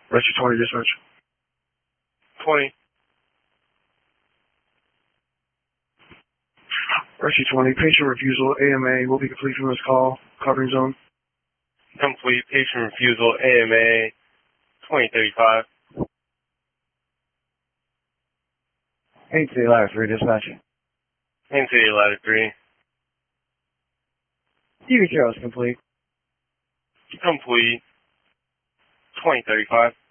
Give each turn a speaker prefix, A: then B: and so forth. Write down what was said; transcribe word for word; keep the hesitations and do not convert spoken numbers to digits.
A: Rescue twenty, dispatch.
B: twenty.
A: Rescue twenty, patient refusal, A M A, will be complete from this call. Covering zone.
B: Complete. Patient refusal, A M A, twenty thirty-five.
C: Haines City Ladder three, dispatch.
B: Haines City Ladder three.
C: T V trail is complete.
B: Complete. twenty thirty-five.